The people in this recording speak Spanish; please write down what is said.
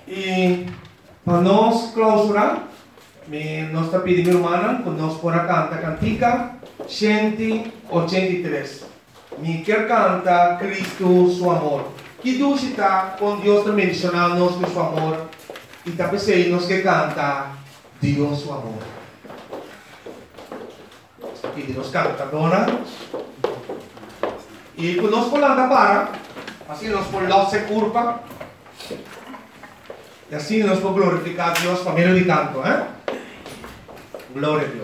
Y para nos clausurar, nos está pidiendo mi hermana que nos pueda cantar cantica 183. Mi quer canta Cristo su amor. Que dúcita con Dios está mencionando su amor. Y también nos que canta Dios su amor. Y nos canta, dona. Y con nos por la para, así nos por la se curva. Y así nos por glorificar a Dios, familia de canto, Gloria a Dios.